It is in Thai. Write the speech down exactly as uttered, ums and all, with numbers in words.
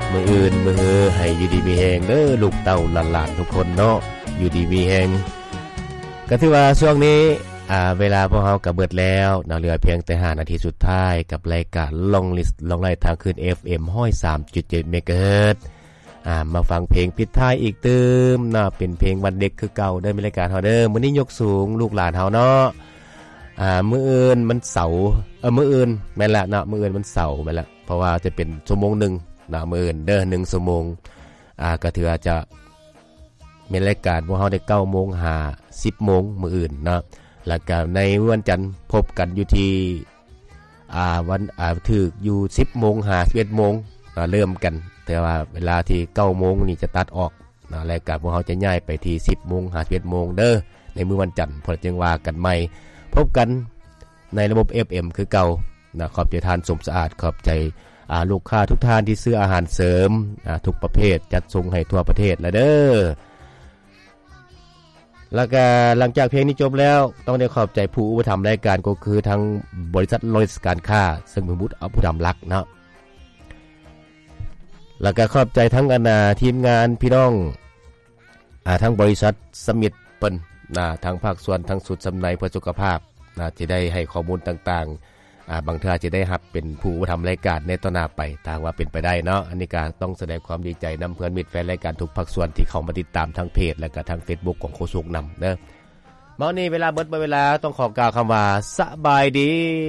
มื้ออื่นมื้อเฮอให้อยู่ดีมีแฮงเด้อลูกเต้าหลานๆทุกคนเนาะอยู่ดีมีแฮงก็ถือว่าช่วงนี้อ่าเวลาพวกเฮาก็เบิดแล้วเนาะเหลือเพียงแต่ห้านาทีสุดท้ายกับรายการลองลิสต์ลองไล่ทางคืน เอฟ เอ็ม หนึ่งศูนย์สามจุดเจ็ด เมกะเฮิรตซ์อ่ามาฟังเพลงปิดท้ายอีกตืมเนาะเป็นเพลงวันเด็กคือเก่าเด้อในรายการเฮาเด้อมื้อนี้ยกสูงลูกหลานเฮาเนาะอ่ามื้ออื่นมันเสาร์เออมื้ออื่นแม่นละเนาะมื้ออื่นมันเสาร์แม่นละเพราะว่าจะเป็นชั่วโมงนึงเนาะมื้ออื่นเด้อหนึ่งชั่วโมงอ่าก็ถือว่าจะมีรายการพวกเฮาได้ เก้าโมงห้าสิบโมงมื้ออื่นเนาะแล้วก็ในวันจันทร์พบกันอยู่ที่อ่าวันอ่าถึกอยู่ สิบโมงห้าสิบเอ็ดโมงอ่าเริ่มกันแต่ว่าเวลาที่ เก้าโมงนี่จะตัดออกนะรายการพวกเฮาจะย้ายไปที่ สิบโมงห้าสิบเอ็ดโมงเด้อในมื้อวันจันทร์พอจึงว่ากันใหม่พบกันในระบบ เอฟ เอ็ม คือเก่านะขอบใจทานสมสะอาดขอบใจอ่าลูกค้าทุกท่านที่ซื้ออาหารเสริมอ่าทุกประเภทจัดส่งให้ทั่วประเทศแล้วเด้อแล้วก็หลังจากเพลงนี้จบแล้วต้องได้ขอบใจผู้อุปถัมภ์รายการก็คือทางบริษัทโลจิสติกส์การค้าซึ่งเป็นผู้นำหลักเนาะแล้วก็ขอบใจทั้งอนาทีมงานพี่น้องอ่าทั้งบริษัทสมิธเปิ้นนะทางภาคส่วนทั้งสุดสำนัยเพื่อสุขภาพนะจะได้ให้ข้อมูลต่างๆอ่าบางเทื่อจะได้รับเป็นผู้อุปถัมภ์รายการในต่อหน้าไปทางว่าเป็นไปได้เนาะอันนี้ก็ต้องแสดงความดีใจนำเพื่อนมิตรแฟนรายการทุกภาคส่วนที่เข้ามาติดตามทางเพจและก็ทาง Facebook ของโคสุกนำเด้อมื้อนี้เวลาเบิดเวลาต้องขอกล่าวคำว่าสบายดี